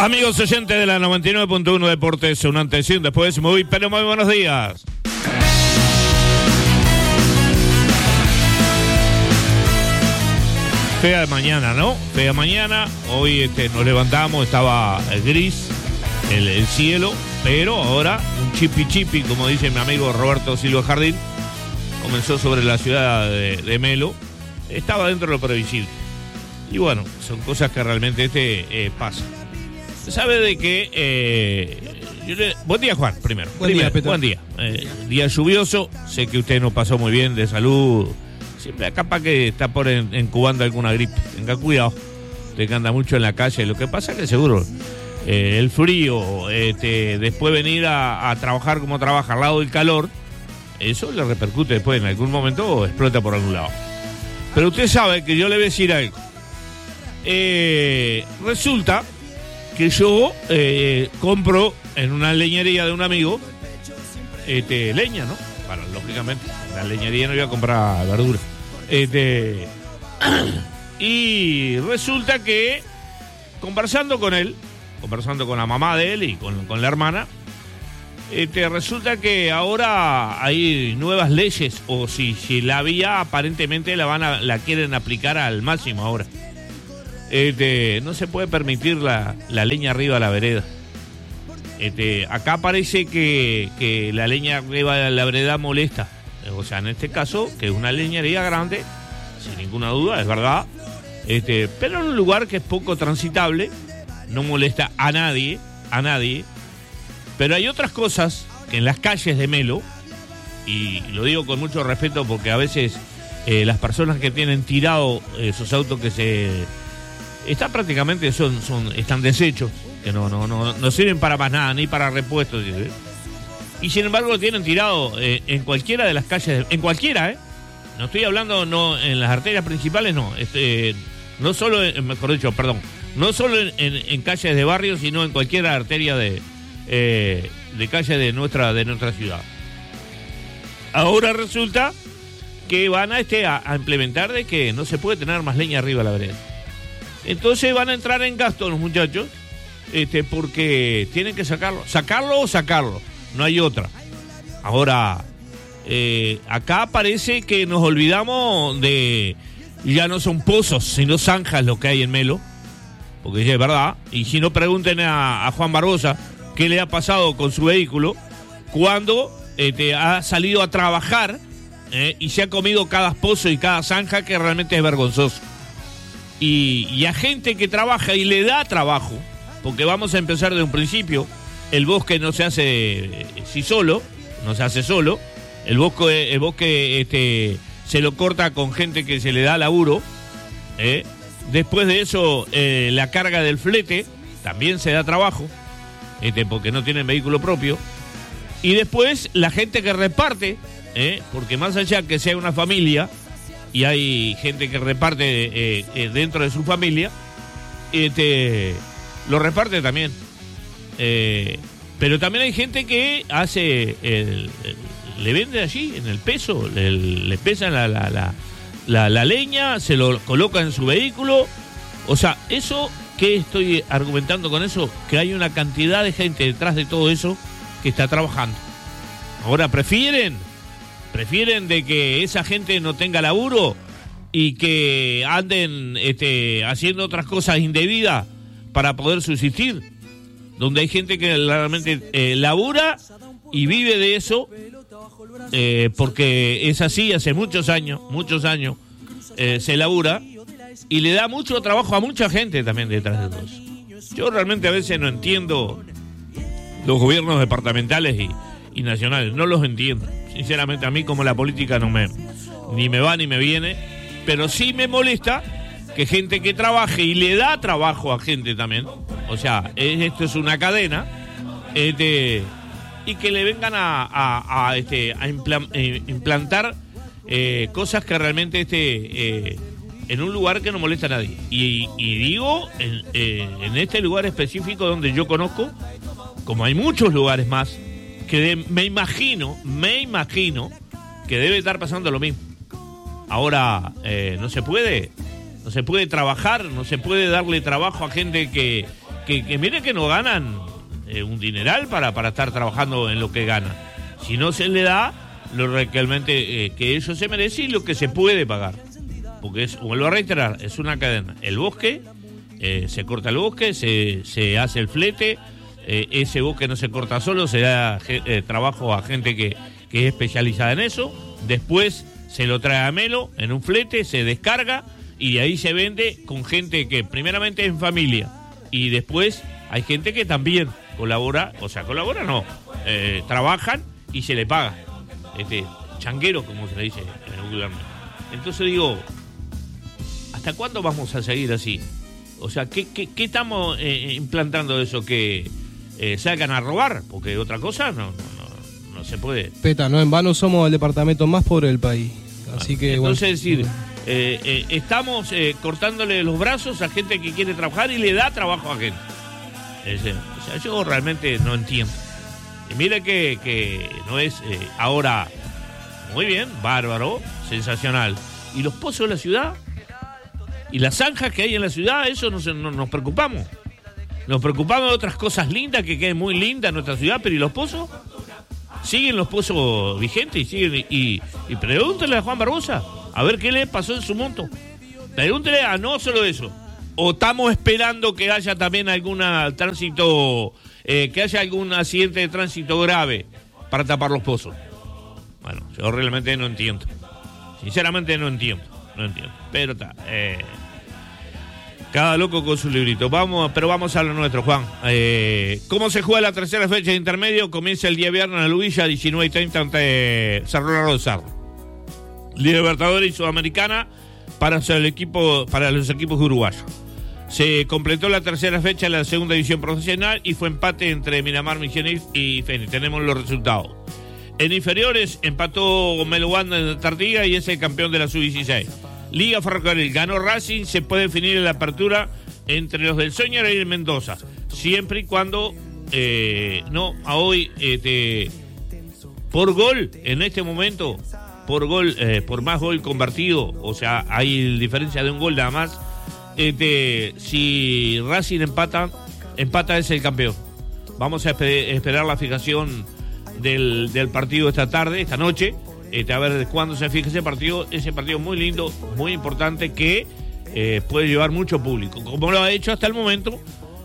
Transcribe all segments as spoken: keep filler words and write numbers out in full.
Amigos oyentes de la noventa y nueve punto uno Deportes, un antes y un después. Muy, pero muy buenos días. Fea mañana, ¿no? Fea mañana. Hoy este, nos levantamos, estaba gris el, el cielo, pero ahora un chipi chipi, como dice mi amigo Roberto Silva Jardín, comenzó sobre la ciudad de, de Melo. Estaba dentro de lo previsible. Y bueno, son cosas que realmente este eh, pasan. Se sabe de que... Eh, yo le... Buen día, Juan, primero. Buen primero, día, Petro. Buen día. Eh, día lluvioso. Sé que usted no pasó muy bien de salud. Siempre capaz que está por en, incubando alguna gripe. Tenga cuidado. Usted que anda mucho en la calle. Lo que pasa es que seguro eh, el frío, este, después venir a, a trabajar como trabaja al lado del calor, eso le repercute después en algún momento o explota por algún lado. Pero usted sabe que yo le voy a decir algo. Eh, resulta que yo eh, compro en una leñería de un amigo este, leña, ¿no? Para, lógicamente, en la leñería no voy a comprar verdura. Este, y resulta que conversando con él, conversando con la mamá de él y con, con la hermana, este, resulta que ahora hay nuevas leyes, o si, si la había, aparentemente la van a, la quieren aplicar al máximo ahora. Este, no se puede permitir la, la leña arriba de la vereda. Este, acá parece que, que la leña arriba de la vereda molesta. O sea, en este caso, que es una leñería grande, sin ninguna duda, es verdad. Este, pero en un lugar que es poco transitable, no molesta a nadie, a nadie. Pero hay otras cosas que en las calles de Melo, y lo digo con mucho respeto porque a veces eh, las personas que tienen tirado esos autos que se... Están prácticamente, son, son, están deshechos, que no, no, no, no sirven para más nada, ni para repuestos. ¿eh? Y sin embargo lo tienen tirado eh, en cualquiera de las calles, en cualquiera, ¿eh? No estoy hablando no en las arterias principales, no. Este, no solo, en, mejor dicho, perdón, no solo en, en, en calles de barrio, sino en cualquier arteria de, eh, de calle de nuestra, de nuestra ciudad. Ahora resulta que van a, este, a, a implementar de que no se puede tener más leña arriba de la vereda. Entonces van a entrar en gasto los muchachos, este, porque tienen que sacarlo, sacarlo o sacarlo, no hay otra. Ahora, eh, acá parece que nos olvidamos de, ya no son pozos, sino zanjas lo que hay en Melo, porque ya es verdad, y si no pregunten a, a Juan Barbosa qué le ha pasado con su vehículo, cuando este, ha salido a trabajar eh, y se ha comido cada pozo y cada zanja, que realmente es vergonzoso. Y, y a gente que trabaja y le da trabajo, porque vamos a empezar de un principio, el bosque no se hace eh, sí solo, no se hace solo, el bosque, el bosque este, se lo corta con gente que se le da laburo, ¿eh? Después de eso eh, la carga del flete también se da trabajo, este, porque no tienen vehículo propio, y después la gente que reparte, ¿eh? Porque más allá que sea una familia, y hay gente que reparte eh, eh, dentro de su familia, este, lo reparte también. Eh, pero también hay gente que hace, el, el, le vende allí en el peso, le, le pesan la, la, la, la, la leña, se lo coloca en su vehículo. O sea, eso, ¿qué estoy argumentando con eso? Que hay una cantidad de gente detrás de todo eso que está trabajando. Ahora prefieren... Prefieren de que esa gente no tenga laburo y que anden este, haciendo otras cosas indebidas para poder subsistir. Donde hay gente que realmente eh, labura y vive de eso, eh, porque es así hace muchos años, muchos años eh, se labura y le da mucho trabajo a mucha gente también detrás de todo eso. Yo realmente a veces no entiendo los gobiernos departamentales y, y nacionales, no los entiendo. Sinceramente, a mí como la política no me ni me va ni me viene, pero sí me molesta que gente que trabaje y le da trabajo a gente también, o sea, es, esto es una cadena, este, y que le vengan a, a, a, este, a implan, eh, implantar eh, cosas que realmente este, eh, en un lugar que no molesta a nadie. Y, y digo, en, eh, en este lugar específico donde yo conozco, como hay muchos lugares más, que de, me imagino, me imagino que debe estar pasando lo mismo. Ahora, eh, no se puede, no se puede trabajar, no se puede darle trabajo a gente que, que, que mire que no ganan eh, un dineral para, para estar trabajando en lo que ganan. Si no se le da lo realmente eh, que ellos se merecen y lo que se puede pagar. Porque es, vuelvo a reiterar, es una cadena. El bosque, eh, se corta el bosque, se, se hace el flete, eh, ese bosque no se corta solo, se da eh, trabajo a gente que, que es especializada en eso, después se lo trae a Melo en un flete, se descarga y de ahí se vende con gente que primeramente es en familia y después hay gente que también colabora, o sea, colabora no, eh, trabajan y se le paga. Este, changuero, como se le dice regularmente. Entonces digo, ¿hasta cuándo vamos a seguir así? O sea, ¿qué, qué, qué estamos eh, implantando eso? ¿Que eh, salgan a robar? Porque otra cosa no, no, no, no se puede. Peta, no en vano somos el departamento más pobre del país. Así que entonces, bueno, es decir, eh, eh, estamos eh, cortándole los brazos a gente que quiere trabajar y le da trabajo a gente. Es, eh, o sea, yo realmente no entiendo. Y mire que, que no es eh, ahora muy bien, bárbaro, sensacional. ¿Y los pozos de la ciudad? ¿Y las zanjas que hay en la ciudad? Eso nos, no, nos preocupamos. Nos preocupamos de otras cosas lindas, que queden muy lindas nuestra ciudad, pero ¿y los pozos? ¿Siguen los pozos vigentes? Y siguen y, y pregúntele a Juan Barbosa a ver qué le pasó en su monto. Pregúntele a no solo eso. ¿O estamos esperando que haya también algún tránsito... Eh, que haya algún accidente de tránsito grave para tapar los pozos? Bueno, yo realmente no entiendo. Sinceramente no entiendo. No entiendo. Pero está. Eh, cada loco con su librito. Vamos, pero vamos a lo nuestro, Juan. Eh, ¿Cómo se juega la tercera fecha de intermedio? Comienza el día viernes en la Lubilla, diecinueve y treinta ante Cerro Largo de Sarro. Libertadores y Sudamericana para el equipo, para los equipos uruguayos. Se completó la tercera fecha de la segunda división profesional y fue empate entre Miramar, Misiones y Fénix. Tenemos los resultados. En inferiores empató Melo Wanda en Tartiga y es el campeón de la sub dieciséis. Liga Ferrocarril ganó Racing, se puede definir en la apertura entre los del Soñar y el Mendoza. Siempre y cuando, eh, no, a hoy, este, por gol, en este momento, por gol, eh, por más gol convertido, o sea, hay diferencia de un gol nada más. Este, si Racing empata, empata es el campeón. Vamos a esper- esperar la fijación del, del partido esta tarde, esta noche, este, a ver cuándo se fija ese partido. Ese partido muy lindo, muy importante, que eh, puede llevar mucho público, como lo ha hecho hasta el momento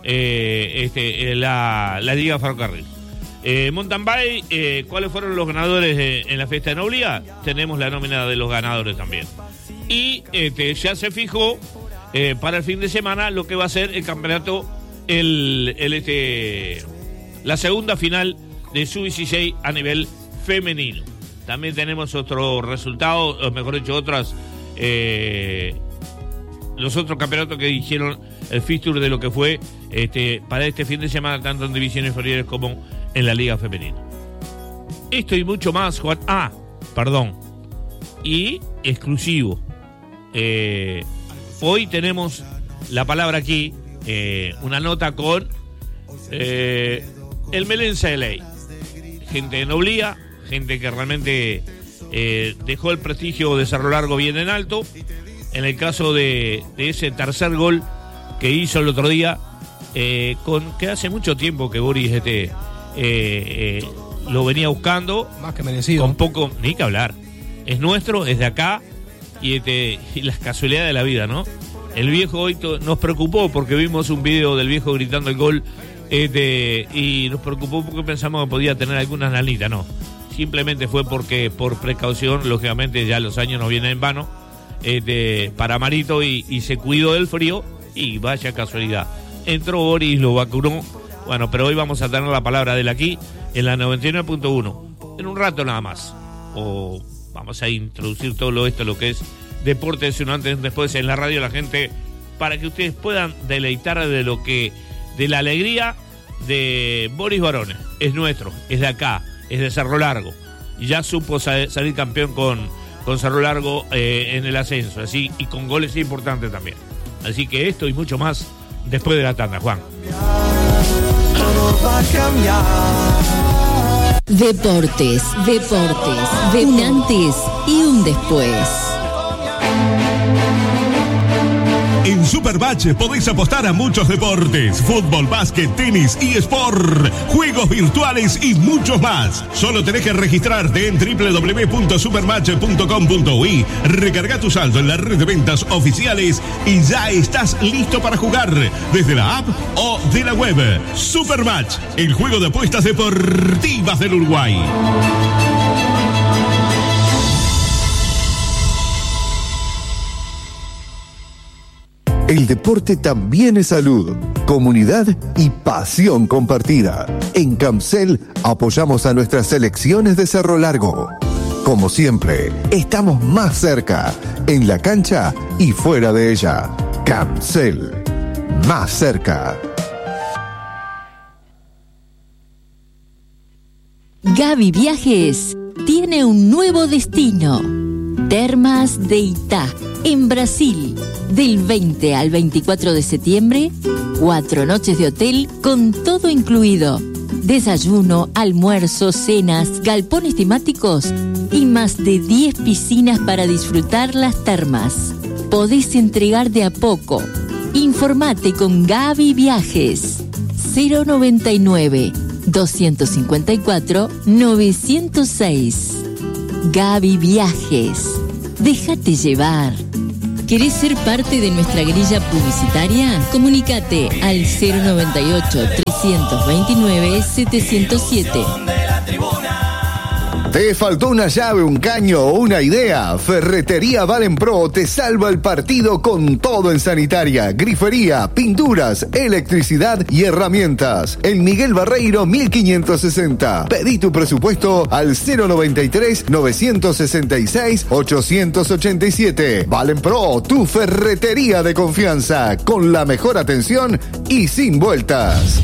eh, este, la, la Liga Ferrocarril. eh, Mountain Bike, eh, ¿cuáles fueron los ganadores de, en la fiesta de Noblía? Tenemos la nómina de los ganadores también. Y este, ya se fijó Eh, para el fin de semana lo que va a ser el campeonato, el, el este la segunda final de sub dieciséis a nivel femenino. También tenemos otros resultados, o mejor dicho, otras eh, los otros campeonatos que hicieron el fixture de lo que fue este para este fin de semana, tanto en divisiones inferiores como en la liga femenina. Esto y mucho más, Juan. Ah, perdón. Y exclusivo. Eh... Hoy tenemos la palabra aquí, eh, una nota con eh, el Melense de Ley. Gente de Noblía, gente que realmente eh, dejó el prestigio de Cerro Largo bien en alto. En el caso de, de ese tercer gol que hizo el otro día, eh, con que hace mucho tiempo que Boris este, eh, eh, lo venía buscando. Más que merecido. Con poco, ni que hablar. Es nuestro, es de acá. Y, este, y las casualidades de la vida, ¿no? El viejo hoy to- nos preocupó porque vimos un video del viejo gritando el gol este, y nos preocupó porque pensamos que podía tener alguna nanita. No, simplemente fue porque por precaución, lógicamente ya los años no vienen en vano, este, para Marito y, y se cuidó del frío y vaya casualidad. Entró Boris, lo vacunó. Bueno, pero hoy vamos a tener la palabra de él aquí en la noventa y nueve punto uno. En un rato nada más. O... Vamos a introducir todo lo esto, lo que es deportes, uno antes y después en la radio, la gente, para que ustedes puedan deleitar de lo que, de la alegría de Boris Barones. Es nuestro, es de acá, es de Cerro Largo. Y ya supo sal, salir campeón con, con Cerro Largo eh, en el ascenso, así, y con goles importantes también. Así que esto y mucho más después de la tanda, Juan. Todo va a cambiar. Deportes, deportes, de un antes y un después. En Supermatch podés apostar a muchos deportes: fútbol, básquet, tenis, eSport, juegos virtuales y muchos más. Solo tenés que registrarte en doble u doble u doble u punto supermatch punto com punto u i, recarga tu saldo en la red de ventas oficiales y ya estás listo para jugar desde la app o de la web. Supermatch, el juego de apuestas deportivas del Uruguay. El deporte también es salud, comunidad y pasión compartida. En Camcel apoyamos a nuestras selecciones de Cerro Largo. Como siempre, estamos más cerca, en la cancha y fuera de ella. Camcel, más cerca. Gaby Viajes tiene un nuevo destino. Termas de Itá, en Brasil. Del veinte al veinticuatro de septiembre, cuatro noches de hotel con todo incluido. Desayuno, almuerzo, cenas, galpones temáticos y más de diez piscinas para disfrutar las termas. Podés entregar de a poco. Informate con Gaby Viajes. cero noventa y nueve, doscientos cincuenta y cuatro, novecientos seis. Gaby Viajes. Déjate llevar. ¿Querés ser parte de nuestra grilla publicitaria? Comunícate al cero noventa y ocho, trescientos veintinueve, setecientos siete. ¿Te faltó una llave, un caño o una idea? Ferretería Valenpro te salva el partido con todo en sanitaria, grifería, pinturas, electricidad y herramientas. En Miguel Barreiro mil quinientos sesenta. Pedí tu presupuesto al cero noventa y tres, novecientos sesenta y seis, ochocientos ochenta y siete. Valenpro, tu ferretería de confianza, con la mejor atención y sin vueltas.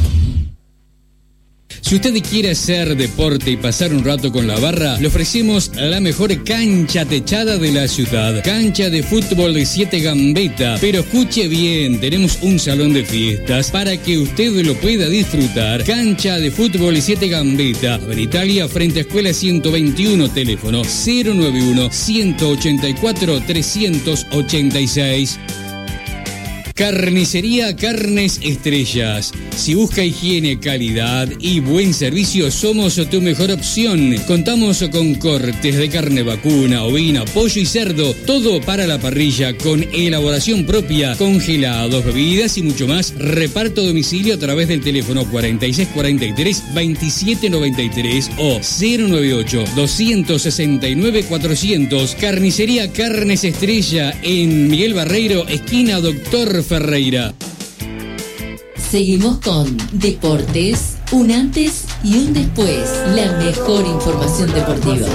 Si usted quiere hacer deporte y pasar un rato con la barra, le ofrecemos la mejor cancha techada de la ciudad. Cancha de fútbol de siete Gambetta. Pero escuche bien, tenemos un salón de fiestas para que usted lo pueda disfrutar. Cancha de fútbol de siete Gambetta. En Italia, frente a Escuela ciento veintiuno, teléfono cero noventa y uno, ciento ochenta y cuatro, trescientos ochenta y seis. Carnicería Carnes Estrellas. Si busca higiene, calidad y buen servicio, somos tu mejor opción. Contamos con cortes de carne vacuna, ovina, pollo y cerdo. Todo para la parrilla con elaboración propia, congelados, bebidas y mucho más. Reparto a domicilio a través del teléfono cuarenta y seis cuarenta y tres, veintisiete noventa y tres o cero noventa y ocho, doscientos sesenta y nueve, cuatrocientos. Carnicería Carnes Estrella en Miguel Barreiro, esquina Doctor Ferreira. Seguimos con Deportes, un antes y un después. La mejor información deportiva.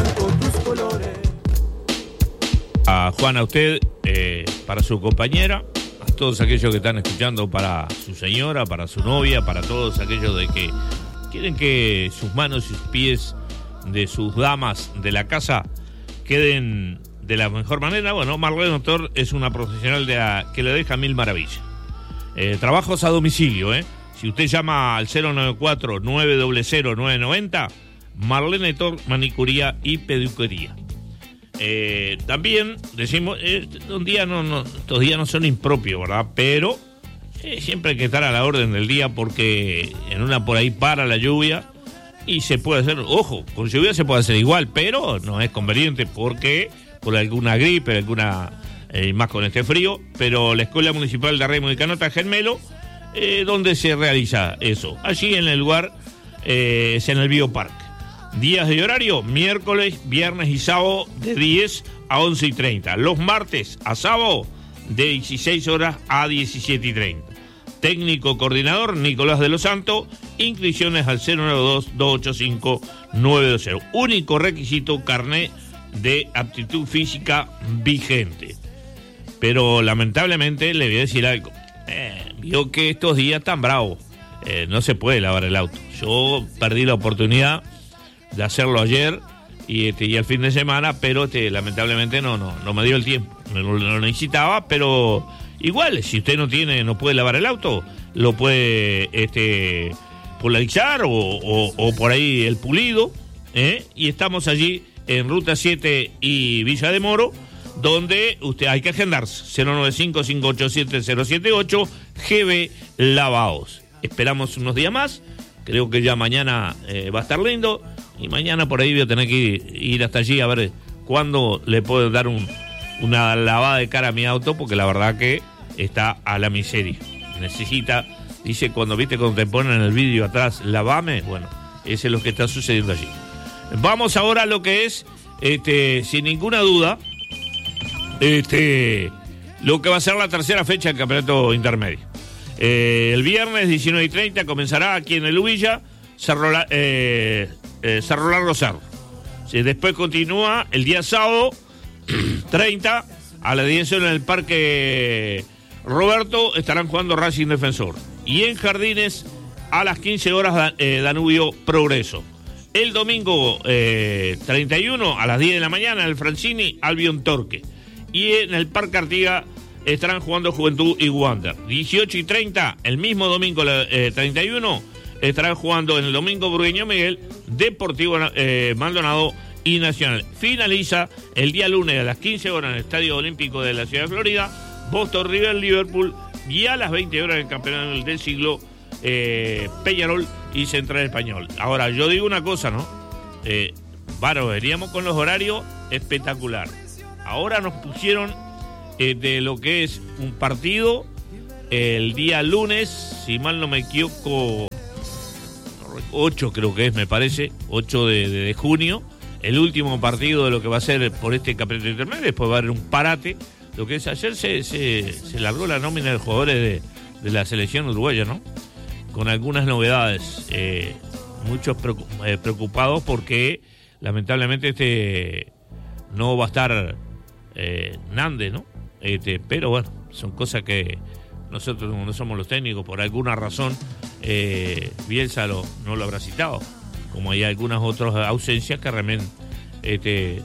A Juan, a usted, eh, para su compañera, a todos aquellos que están escuchando, para su señora, para su novia, para todos aquellos de que quieren que sus manos y sus pies de sus damas de la casa queden de la mejor manera. Bueno, Marlene Doctor es una profesional de la, que le deja mil maravillas. Eh, trabajos a domicilio, ¿eh? Si usted llama al cero noventa y cuatro, nueve cero cero, nueve noventa, Marlene Doctor, manicuría y peluquería. Eh, también decimos, eh, un día no, no, estos días no son impropios, ¿verdad? Pero eh, siempre hay que estar a la orden del día porque en una por ahí para la lluvia y se puede hacer, ojo, con lluvia se puede hacer igual, pero no es conveniente porque por alguna gripe, alguna eh, más con este frío, pero la Escuela Municipal de Remo y Canota Gemelo, eh, donde se realiza eso. Allí en el lugar eh, es en el Bioparque. Días de horario, miércoles, viernes y sábado de diez a once y treinta. Los martes a sábado de dieciséis horas a diecisiete y treinta. Técnico coordinador Nicolás de los Santos. Inscripciones al cero nueve dos, dos ocho cinco, nueve dos cero. Único requisito, carnet de aptitud física vigente. Pero lamentablemente le voy a decir algo. Eh, vio que estos días están bravos. Eh, no se puede lavar el auto. Yo perdí la oportunidad de hacerlo ayer y, este, y el fin de semana, pero este, lamentablemente no, no, no me dio el tiempo. No lo necesitaba, pero igual, si usted no tiene, no puede lavar el auto, lo puede este, polarizar o, o, o por ahí el pulido, ¿eh? Y estamos allí en Ruta siete y Villa de Moro, donde usted hay que agendarse. cero nueve cinco, cinco ocho siete, cero siete ocho, G B Lavados. Esperamos unos días más. Creo que ya mañana eh, va a estar lindo. Y mañana por ahí voy a tener que ir, ir hasta allí a ver cuándo le puedo dar un, una lavada de cara a mi auto, porque la verdad que está a la miseria. Necesita, dice, cuando viste cuando te ponen en el vídeo atrás, lavame, bueno, eso es lo que está sucediendo allí. Vamos ahora a lo que es, este, sin ninguna duda, este, lo que va a ser la tercera fecha del campeonato intermedio. Eh, el viernes diecinueve y treinta comenzará aquí en el Ubilla, Cerro, eh, eh, Cerro Largo Cerro. Sí, después continúa el día sábado treinta a las diez horas en el Parque Roberto estarán jugando Racing Defensor. Y en Jardines a las quince horas eh, Danubio Progreso. El domingo eh, treinta y uno a las diez de la mañana el Francini Albion Torque. Y en el Parque Artigas estarán jugando Juventud y Wander. dieciocho y treinta, el mismo domingo eh, treinta y uno, estarán jugando en el domingo Burgueño Miguel, Deportivo eh, Maldonado y Nacional. Finaliza el día lunes a las quince horas en el Estadio Olímpico de la Ciudad de Florida, Boston River Liverpool, y a las veinte horas en el Campeonato del Siglo, eh, Peñarol y Central Español. Ahora, yo digo una cosa, ¿no? Eh, Varo, veríamos con los horarios espectacular. Ahora nos pusieron eh, de lo que es un partido eh, el día lunes, si mal no me equivoco, ocho creo que es, me parece, ocho de, de, de junio, el último partido de lo que va a ser por este campeonato intermedio. Después va a haber un parate. Lo que es ayer se, se, se largó la nómina de jugadores de, de la selección uruguaya, ¿no? Con algunas novedades. Eh, muchos preocupados porque lamentablemente este no va a estar eh, Nández, ¿no? Este, pero bueno, son cosas que nosotros no somos los técnicos, por alguna razón eh, Bielsa lo, no lo habrá citado, como hay algunas otras ausencias que realmente este,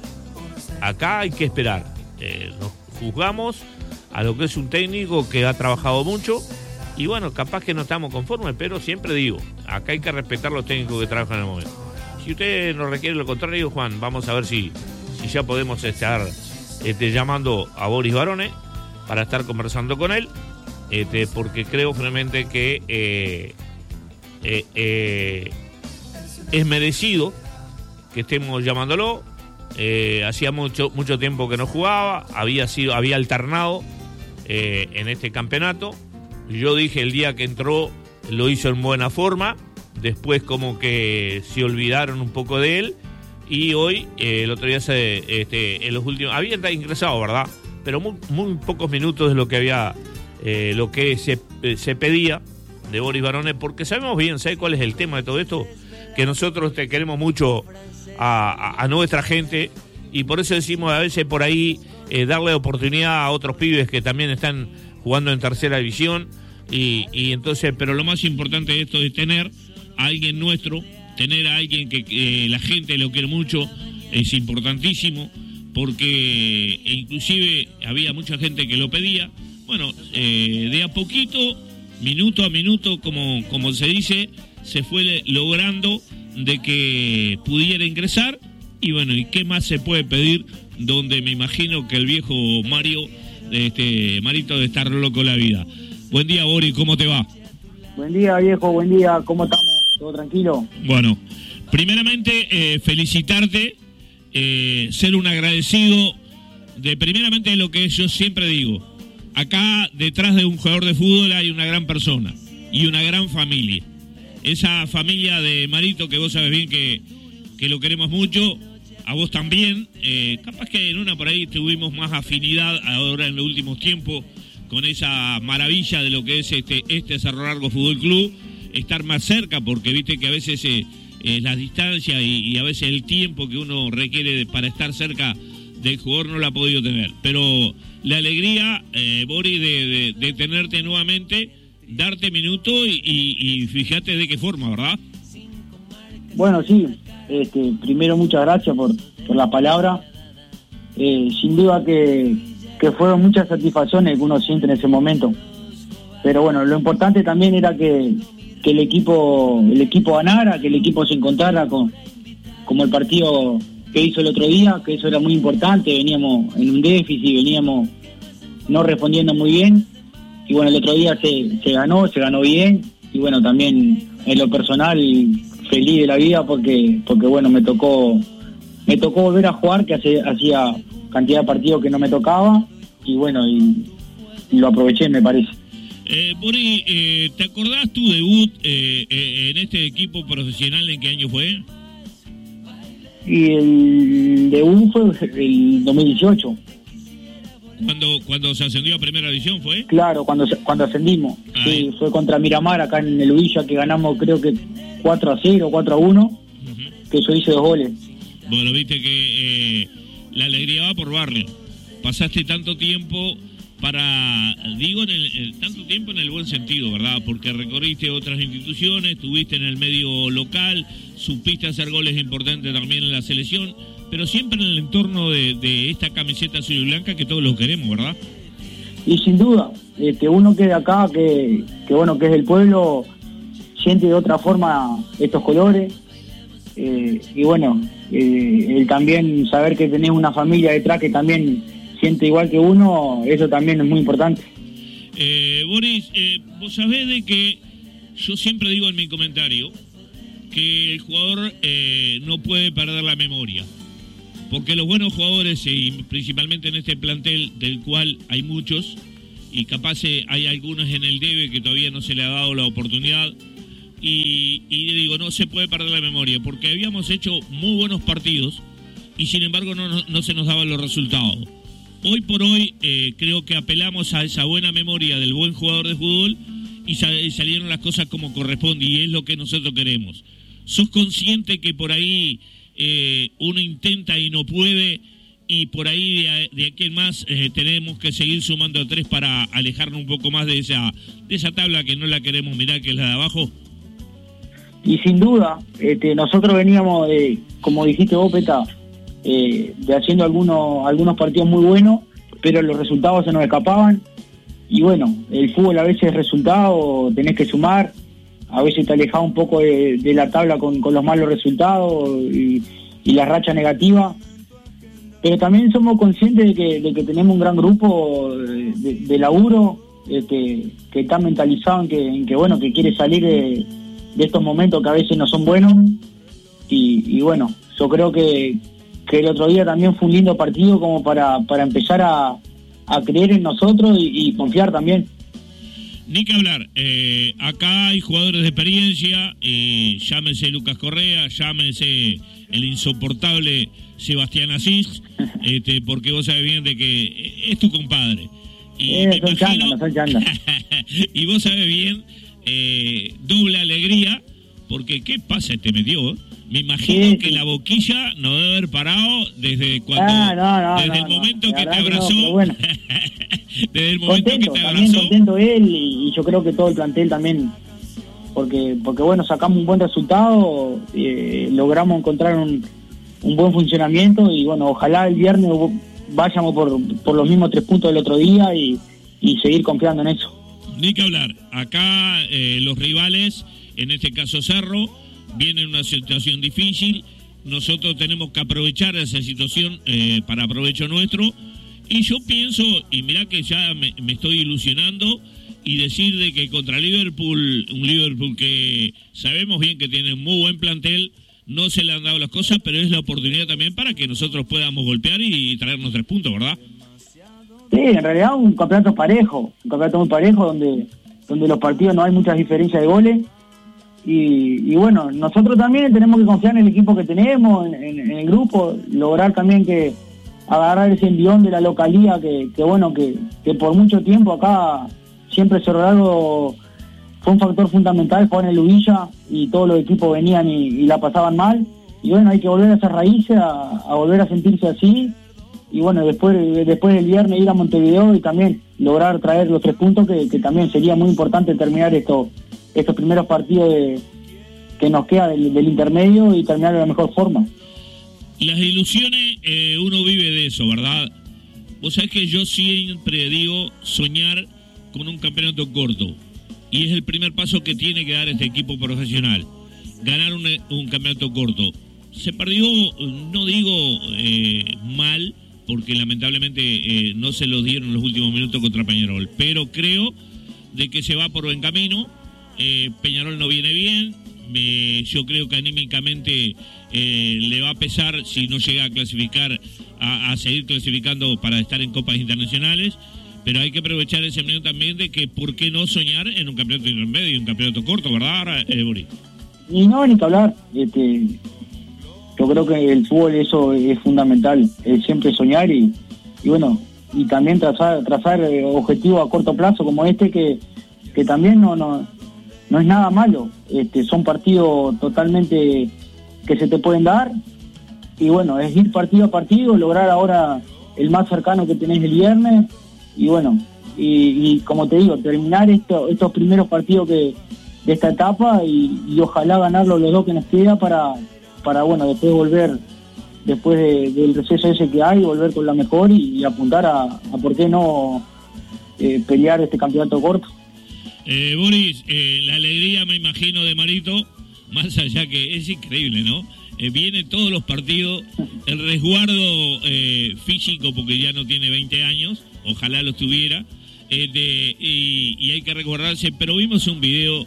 acá hay que esperar. Eh, nos juzgamos a lo que es un técnico que ha trabajado mucho y bueno, capaz que no estamos conformes, pero siempre digo, acá hay que respetar los técnicos que trabajan en el momento. Si usted nos requiere lo contrario, Juan, vamos a ver si, si ya podemos estar este, llamando a Boris Barone para estar conversando con él, este, porque creo firmemente que eh, eh, eh, es merecido que estemos llamándolo. Eh, hacía mucho mucho tiempo que no jugaba, había sido había alternado eh, en este campeonato. Yo dije el día que entró lo hizo en buena forma, después como que se olvidaron un poco de él y hoy eh, el otro día se, este, en los últimos había ingresado, ¿verdad? Pero muy, muy pocos minutos de lo que había eh, lo que se, se pedía de Boris Barone, porque sabemos bien, ¿sabe cuál es el tema de todo esto? Que nosotros te queremos mucho a, a, a nuestra gente y por eso decimos a veces por ahí eh, darle oportunidad a otros pibes que también están jugando en tercera división y, y entonces, pero lo más importante de esto es tener a alguien nuestro, tener a alguien que eh, la gente lo quiere mucho, es importantísimo, porque inclusive había mucha gente que lo pedía. Bueno, eh, de a poquito, minuto a minuto, como, como se dice, se fue logrando de que pudiera ingresar y bueno, ¿y qué más se puede pedir? Donde me imagino que el viejo Mario, este Marito, de estar loco la vida. Buen día, Boris, ¿cómo te va? Buen día, viejo, buen día, ¿cómo estamos? ¿Todo tranquilo? Bueno, primeramente eh, felicitarte, eh, ser un agradecido de primeramente lo que yo siempre digo. Acá detrás de un jugador de fútbol hay una gran persona y una gran familia. Esa familia de Marito, que vos sabés bien que, que lo queremos mucho, a vos también, eh, capaz que en una por ahí tuvimos más afinidad ahora en los últimos tiempos con esa maravilla de lo que es este, este Cerro Largo Fútbol Club, estar más cerca, porque viste que a veces eh, eh, la distancia y, y a veces el tiempo que uno requiere para estar cerca del jugador no lo ha podido tener, pero la alegría, eh, Boris, de, de, de tenerte nuevamente, darte minuto y, y, y fíjate de qué forma, ¿verdad? Bueno, sí, este, primero muchas gracias por, por la palabra. Eh, sin duda que, que fueron muchas satisfacciones que uno siente en ese momento. Pero bueno, lo importante también era que, que el equipo el equipo ganara, que el equipo se encontrara con como el partido que hizo el otro día, que eso era muy importante, veníamos en un déficit, veníamos no respondiendo muy bien, y bueno, el otro día se, se ganó, se ganó bien, y bueno, también en lo personal feliz de la vida porque porque bueno, me tocó me tocó volver a jugar, que hace, hacía cantidad de partidos que no me tocaba, y bueno, y, y lo aproveché, me parece. Eh, Boris, eh, ¿te acordás tu debut eh, eh, en este equipo profesional? ¿En qué año fue? Y el debut fue el dos mil dieciocho. ¿Cuando, cuando se ascendió a Primera División fue? Claro, cuando cuando ascendimos. Sí, fue contra Miramar, acá en el Villa, que ganamos creo que cuatro a cero, cuatro a uno, uh-huh. que yo hice dos goles. Bueno, viste que eh, la alegría va por barrio. Pasaste tanto tiempo para, digo, en el, el, tanto tiempo en el buen sentido, ¿verdad? Porque recorriste otras instituciones, estuviste en el medio local, supiste hacer goles importantes también en la selección, pero siempre en el entorno de, de esta camiseta azul y blanca que todos lo queremos, ¿verdad? Y sin duda, este, uno que de acá, que, que bueno, que es del pueblo, siente de otra forma estos colores, eh, y bueno, eh, el también saber que tenés una familia detrás que también siente igual que uno, eso también es muy importante. Eh, Boris, eh, vos sabés de que yo siempre digo en mi comentario que el jugador eh, no puede perder la memoria, porque los buenos jugadores, y principalmente en este plantel del cual hay muchos, y capaz hay algunos en el debe que todavía no se le ha dado la oportunidad, y, y digo, no se puede perder la memoria, porque habíamos hecho muy buenos partidos y sin embargo no, no, no se nos daban los resultados. Hoy por hoy eh, creo que apelamos a esa buena memoria del buen jugador de fútbol y, sal, y salieron las cosas como corresponde, y es lo que nosotros queremos. ¿Sos consciente que por ahí eh, uno intenta y no puede, y por ahí de, de aquí en más eh, tenemos que seguir sumando a tres para alejarnos un poco más de esa de esa tabla que no la queremos mirar, que es la de abajo? Y sin duda, este, nosotros veníamos, de, como dijiste vos, Peta, eh, de haciendo algunos algunos partidos muy buenos, pero los resultados se nos escapaban, y bueno, el fútbol a veces es resultado, tenés que sumar, a veces te alejás un poco de, de la tabla con, con los malos resultados y, y la racha negativa, pero también somos conscientes de que, de que tenemos un gran grupo de, de, de laburo, eh, que, que está mentalizado en que, en que bueno, que quiere salir de, de estos momentos que a veces no son buenos, y, y bueno, yo creo que, que el otro día también fue un lindo partido como para, para empezar a, a creer en nosotros y, y confiar también. Ni que hablar, eh, acá hay jugadores de experiencia, eh, llámese Lucas Correa, llámese el insoportable Sebastián Asís, este, porque vos sabés bien de que es tu compadre. Y eh, me son imagino, chandas, son chandas. Y vos sabés bien, eh, doble alegría, porque ¿qué pasa? Te metió, ¿eh? Me imagino sí, que sí. La boquilla no debe haber parado desde cuando, ah, no, no, desde no, el momento no, que te abrazó. Que no, bueno. Desde el momento contento, que te también abrazó. Contento él y, y yo creo que todo el plantel también, porque porque bueno, sacamos un buen resultado, eh, logramos encontrar un, un buen funcionamiento, y bueno, ojalá el viernes vayamos por, por los mismos tres puntos del otro día y, y seguir confiando en eso. Ni que hablar, acá eh, los rivales, en este caso Cerro, vienen en una situación difícil, nosotros tenemos que aprovechar esa situación eh, para provecho nuestro, y yo pienso, y mirá que ya me, me estoy ilusionando, y decir de que contra Liverpool, un Liverpool que sabemos bien que tiene un muy buen plantel, no se le han dado las cosas, pero es la oportunidad también para que nosotros podamos golpear y, y traernos tres puntos, ¿verdad? Sí, en realidad un campeonato parejo, un campeonato muy parejo donde, donde los partidos no hay muchas diferencias de goles. Y, y bueno, nosotros también tenemos que confiar en el equipo que tenemos, en, en, en el grupo, lograr también que agarrar ese envión de la localía que, que bueno, que, que por mucho tiempo acá siempre Cerro Largo fue un factor fundamental, jugar en el Uvilla, y todos los equipos venían y, y la pasaban mal, y bueno, hay que volver a esas raíces, a, a volver a sentirse así, y bueno, después después del viernes ir a Montevideo y también lograr traer los tres puntos, que, que también sería muy importante terminar esto estos primeros partidos de, que nos queda del, del intermedio, y terminar de la mejor forma. Las ilusiones, eh, uno vive de eso, ¿verdad? Vos sabés que yo siempre digo soñar con un campeonato corto, y es el primer paso que tiene que dar este equipo profesional, ganar un, un campeonato corto. se perdió, no digo eh, mal, porque lamentablemente eh, no se los dieron los últimos minutos contra Peñarol, pero creo de que se va por buen camino. eh, Peñarol no viene bien, eh, yo creo que anímicamente eh, le va a pesar si no llega a clasificar, a, a seguir clasificando para estar en copas internacionales, pero hay que aprovechar ese medio también de que por qué no soñar en un campeonato intermedio y un campeonato corto, ¿verdad, eh, Boris? Y no, ni que hablar, este, yo creo que el fútbol eso es fundamental, es siempre soñar y, y bueno, y también trazar, trazar objetivos a corto plazo como este que, que también no, no, no es nada malo, este, son partidos totalmente que se te pueden dar y bueno, es ir partido a partido, lograr ahora el más cercano que tenés el viernes y bueno, y, y como te digo, terminar esto, estos primeros partidos que de esta etapa y, y ojalá ganarlo los dos que nos queda para, para bueno, después volver, después de, del receso ese que hay, volver con la mejor y, y apuntar a, a por qué no eh, pelear este campeonato corto. Eh, Boris, eh, la alegría me imagino de Marito, más allá que es increíble, ¿no? Eh, viene todos los partidos, el resguardo eh, físico, porque ya no tiene veinte años, ojalá lo tuviera, eh, de, y, y hay que recordarse, pero vimos un video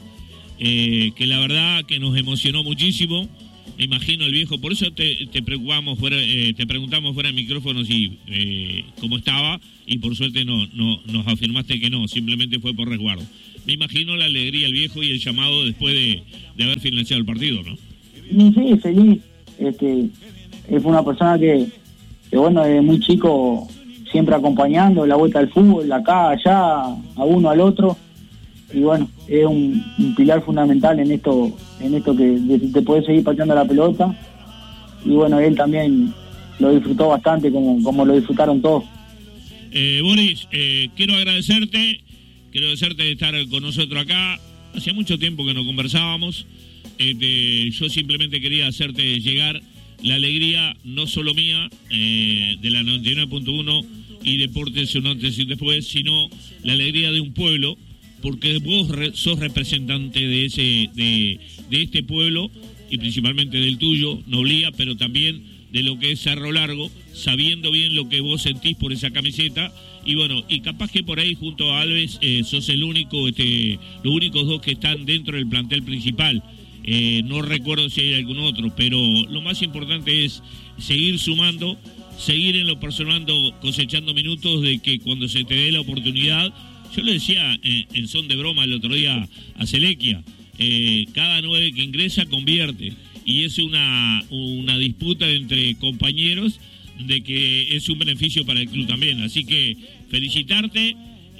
eh, que la verdad que nos emocionó muchísimo, me imagino el viejo, por eso te, te preocupamos fuera, eh, te preguntamos fuera de micrófono si eh, cómo estaba, y por suerte no, no nos afirmaste que no, simplemente fue por resguardo. Me imagino la alegría del viejo y el llamado después de, de haber financiado el partido, ¿no? Sí, sí, feliz. Este, es una persona que, que, bueno, desde muy chico, siempre acompañando la vuelta al fútbol, acá, allá, a uno, al otro. Y bueno, es un, un pilar fundamental en esto, en esto que de, te puedes seguir pateando la pelota. Y bueno, él también lo disfrutó bastante, como, como lo disfrutaron todos. Eh, Boris, eh, quiero agradecerte. Quiero agradecerte de estar con nosotros acá. Hacía mucho tiempo que no conversábamos. Este, yo simplemente quería hacerte llegar la alegría, no solo mía, eh, de la noventa y nueve punto uno y Deportes un antes y después, sino la alegría de un pueblo, porque vos re, sos representante de ese, de, de este pueblo y principalmente del tuyo, Noblía, pero también de lo que es Cerro Largo, sabiendo bien lo que vos sentís por esa camiseta. Y bueno, y capaz que por ahí junto a Alves eh, sos el único, este, los únicos dos que están dentro del plantel principal. Eh, no recuerdo si hay algún otro, pero lo más importante es seguir sumando, seguir en lo personal cosechando minutos, de que cuando se te dé la oportunidad, yo le decía eh, en son de broma el otro día a Selequia, eh, cada nueve que ingresa convierte, y es una, una disputa entre compañeros de que es un beneficio para el club también, así que felicitarte,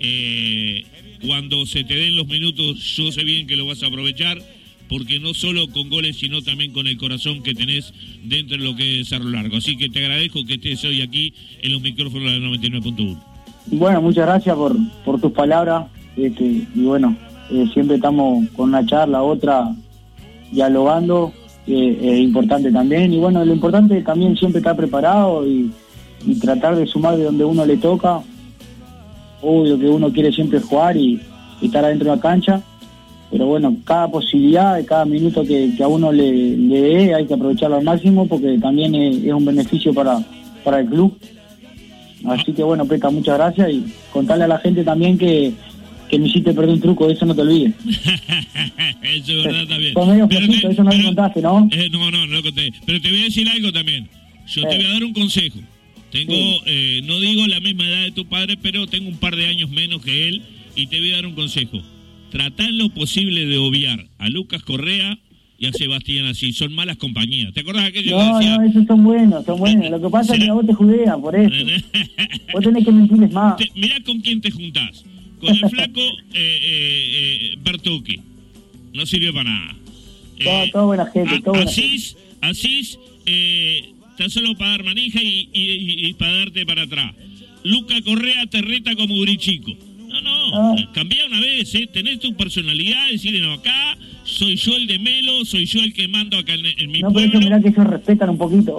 eh, cuando se te den los minutos yo sé bien que lo vas a aprovechar, porque no solo con goles, sino también con el corazón que tenés dentro de lo que es Cerro Largo. Así que te agradezco que estés hoy aquí en los micrófonos de la noventa y nueve punto uno. Bueno, muchas gracias por, por tus palabras. Este, y bueno, eh, siempre estamos con una charla, otra, dialogando, eh, es importante también. Y bueno, lo importante es también siempre estar preparado y, y tratar de sumar de donde uno le toca. Obvio que uno quiere siempre jugar y, y estar adentro de la cancha. Pero bueno, cada posibilidad, cada minuto que, que a uno le, le dé, hay que aprovecharlo al máximo, porque también es, es un beneficio para, para el club. Así que bueno, Peca, muchas gracias, y contarle a la gente también que, que me hiciste perder un truco, eso no te olvides. Eso es verdad también. Con medio flojito, eso no pero, me contaste, ¿no? Eh, no, no, no lo conté. Pero te voy a decir algo también. Yo eh. te voy a dar un consejo. Tengo, sí. eh, no digo la misma edad de tu padre, pero tengo un par de años menos que él, y te voy a dar un consejo. Tratá en lo posible de obviar a Lucas Correa y a Sebastián Asís. Son malas compañías. ¿Te acordás de aquello no, que decía? No, esos son buenos, son buenos. Lo que pasa es que a vos te judean, por eso. Vos tenés que mentirles más. Te, mirá con quién te juntás. Con el flaco eh, eh, eh, Bertucci. No sirve para nada. Eh, todo, todo buena gente. Todo buena Asís, gente. Asís eh, está solo para dar manija y, y, y, y para darte para atrás. Lucas Correa te reta como gurí chico. No, no, ah. Cambia una vez, ¿eh? Tenés tu personalidad, decirle, no, acá soy yo el de Melo, soy yo el que mando acá en, en mi no, pueblo. No, pero mirá que ellos respetan un poquito.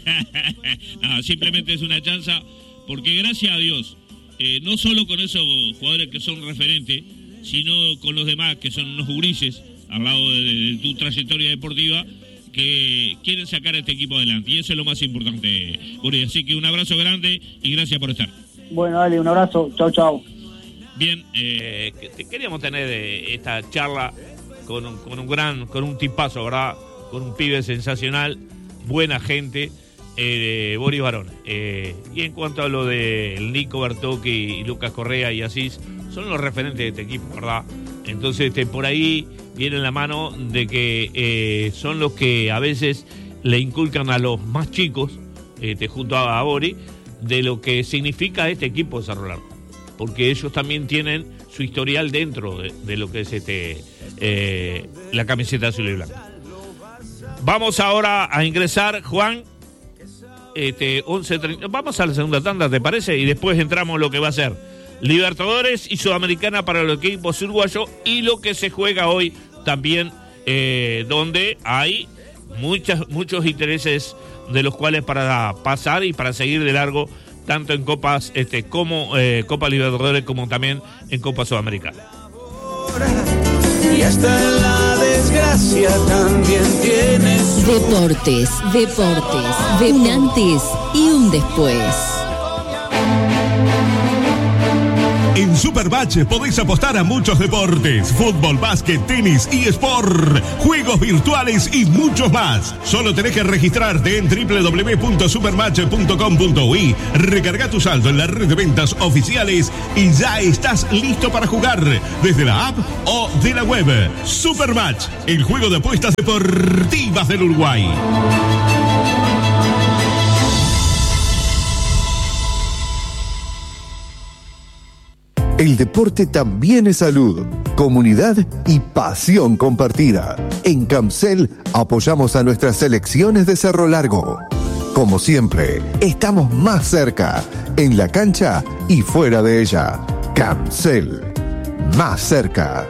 No, simplemente es una chanza, porque gracias a Dios, eh, no solo con esos jugadores que son referentes, sino con los demás que son unos gurises al lado de, de tu trayectoria deportiva, que quieren sacar a este equipo adelante. Y eso es lo más importante, Boris. Así que un abrazo grande y gracias por estar. Bueno, dale, un abrazo. Chau, chau. Bien, eh, queríamos tener eh, esta charla con un, con un gran, con un tipazo, ¿verdad? Con un pibe sensacional, buena gente, eh, Boris Barón. Eh, y en cuanto a lo de Nico Bertocchi y Lucas Correa y Asís, son los referentes de este equipo, ¿verdad? Entonces, este, por ahí viene en la mano de que eh, son los que a veces le inculcan a los más chicos, este, junto a, a Boris, de lo que significa este equipo de Cerro Largo. Porque ellos también tienen su historial dentro de, de lo que es este eh, la camiseta azul y blanca. Vamos ahora a ingresar, Juan, este, once treinta. Vamos a la segunda tanda, ¿te parece? Y después entramos en lo que va a ser Libertadores y Sudamericana para los equipos uruguayos y lo que se juega hoy también, eh, donde hay muchas, muchos intereses de los cuales para pasar y para seguir de largo, tanto en Copas este como eh, Copa Libertadores como también en Copa Sudamericana. Y hasta la desgracia también tiene su... Deportes, deportes, de un antes y un después. En Supermatch podéis apostar a muchos deportes: fútbol, básquet, tenis y sport, juegos virtuales y muchos más. Solo tenés que registrarte en doble u doble u doble u punto supermatch punto com punto uy, recarga tu saldo en la red de ventas oficiales y ya estás listo para jugar desde la app o de la web. Supermatch, el juego de apuestas deportivas del Uruguay. El deporte también es salud, comunidad y pasión compartida. En Camcel apoyamos a nuestras selecciones de Cerro Largo. Como siempre, estamos más cerca, en la cancha y fuera de ella. Camcel, más cerca.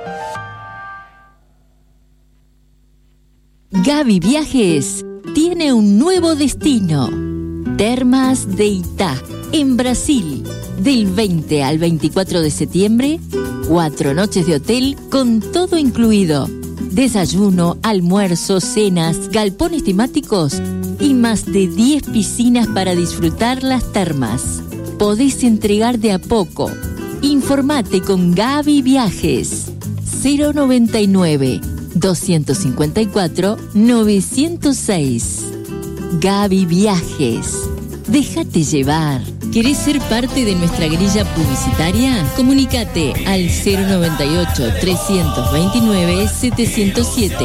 Gaby Viajes tiene un nuevo destino. Termas de Itá, en Brasil. Del veinte al veinticuatro de septiembre, cuatro noches de hotel con todo incluido. Desayuno, almuerzo, cenas, galpones temáticos y más de diez piscinas para disfrutar las termas. Podés entregar de a poco. Informate con Gaby Viajes. cero noventa y nueve, doscientos cincuenta y cuatro, novecientos seis. Gaby Viajes. Déjate llevar. ¿Querés ser parte de nuestra grilla publicitaria? Comunícate al cero noventa y ocho, trescientos veintinueve, setecientos siete.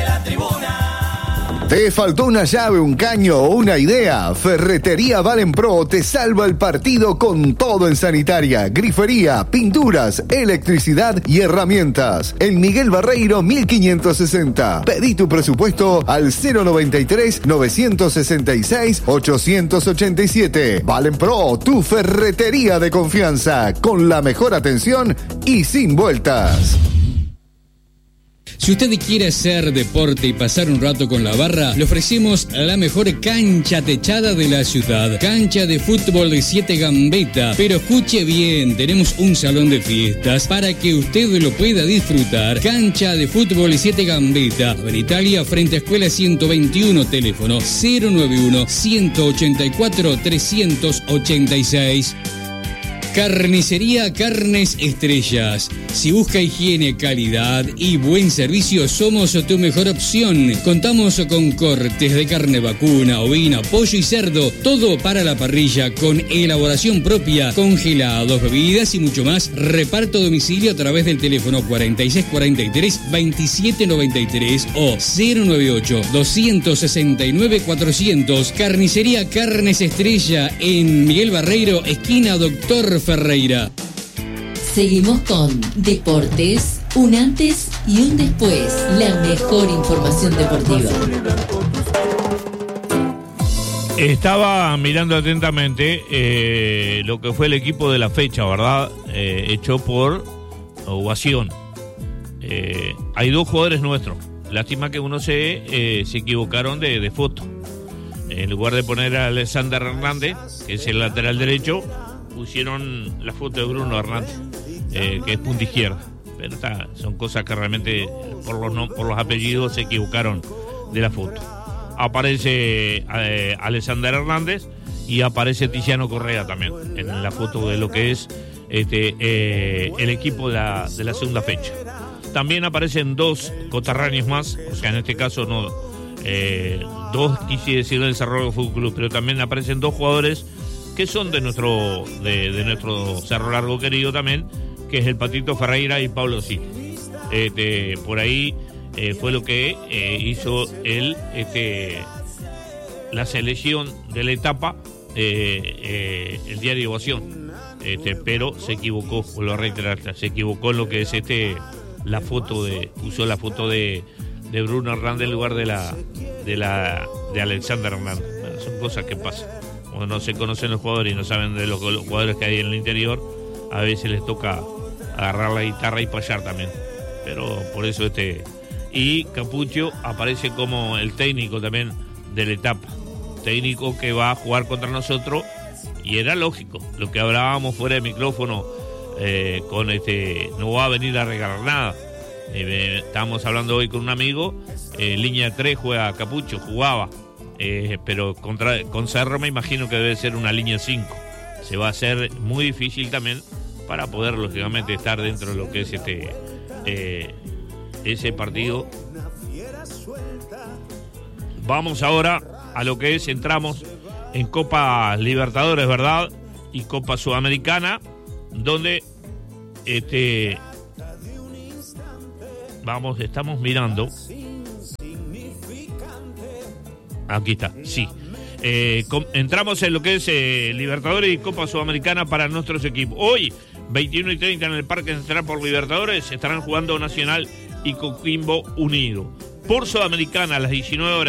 ¿Te faltó una llave, un caño o una idea? Ferretería Valen Pro te salva el partido con todo en sanitaria, grifería, pinturas, electricidad y herramientas. En Miguel Barreiro mil quinientos sesenta. Pedí tu presupuesto al cero noventa y tres, novecientos sesenta y seis, ochocientos ochenta y siete. Valen Pro, tu ferretería de confianza, con la mejor atención y sin vueltas. Si usted quiere hacer deporte y pasar un rato con la barra, le ofrecemos la mejor cancha techada de la ciudad. Cancha de fútbol de siete Gambetta. Pero escuche bien, tenemos un salón de fiestas para que usted lo pueda disfrutar. Cancha de fútbol de siete Gambetta. En Italia, frente a Escuela ciento veintiuno, teléfono cero noventa y uno, ciento ochenta y cuatro, trescientos ochenta y seis. Carnicería Carnes Estrellas. Si busca higiene, calidad y buen servicio, somos tu mejor opción. Contamos con cortes de carne vacuna, ovina, pollo y cerdo, todo para la parrilla, con elaboración propia, congelados, bebidas y mucho más. Reparto a domicilio a través del teléfono cuarenta y seis cuarenta y tres, veintisiete noventa y tres o cero noventa y ocho, doscientos sesenta y nueve, cuatrocientos. Carnicería Carnes Estrella en Miguel Barreiro, esquina Doctor Ferreira. Seguimos con Deportes, un antes y un después. La mejor información deportiva. Estaba mirando atentamente eh, lo que fue el equipo de la fecha, ¿verdad? Eh, hecho por Ovación. Eh, hay dos jugadores nuestros. Lástima que uno se, eh, se equivocaron de, de foto. En lugar de poner a Alexander Hernández, que es el lateral derecho, pusieron la foto de Bruno Hernández, eh, que es punta izquierda. Pero está, son cosas que realmente por los, no, por los apellidos se equivocaron de la foto. Aparece eh, Alexander Hernández y aparece Tiziano Correa también en la foto de lo que es este eh, el equipo de la, de la segunda fecha. También aparecen dos coterráneos más, o sea, en este caso no eh, dos, quise decir del Cerro Fútbol Club, pero también aparecen dos jugadores que son de nuestro de, de nuestro Cerro Largo querido también, que es el Patito Ferreira y Pablo Siles. Este, por ahí eh, fue lo que eh, hizo él, este, la selección de la etapa, eh, eh, el diario Ovación, este, pero se equivocó, vuelvo a reiterar, se equivocó en lo que es este la foto de, usó la foto de, de Bruno Hernández en lugar de la de la de Alexander Hernández. Bueno, son cosas que pasan. Cuando no se conocen los jugadores y no saben de los, los jugadores que hay en el interior, a veces les toca agarrar la guitarra y payar también. Pero por eso este... Y Capucho aparece como el técnico también de la etapa. Técnico que va a jugar contra nosotros, y era lógico. Lo que hablábamos fuera de micrófono, eh, con este... No va a venir a regalar nada. Eh, estábamos hablando hoy con un amigo, eh, línea tres juega Capucho, jugaba. Eh, pero contra, con Cerro me imagino que debe ser una línea cinco. Se va a hacer muy difícil también para poder lógicamente estar dentro de lo que es este eh, ese partido. Vamos ahora a lo que es, entramos en Copa Libertadores, ¿verdad? Y Copa Sudamericana, donde este vamos, estamos mirando. Aquí está, sí. Eh, com- entramos en lo que es eh, Libertadores y Copa Sudamericana para nuestros equipos. Hoy, veintiuno y treinta en el Parque Central por Libertadores, estarán jugando Nacional y Coquimbo Unido. Por Sudamericana, a las diecinueve horas.